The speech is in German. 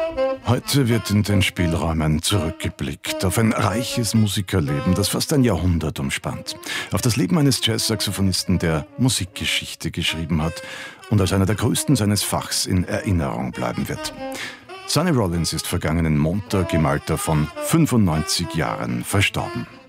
Heute wird in den Spielräumen zurückgeblickt auf ein reiches Musikerleben, das fast ein Jahrhundert umspannt. Auf das Leben eines Jazzsaxophonisten, der Musikgeschichte geschrieben hat und als einer der größten seines Fachs in Erinnerung bleiben wird. Sonny Rollins ist vergangenen Montag im Alter von 95 Jahren verstorben.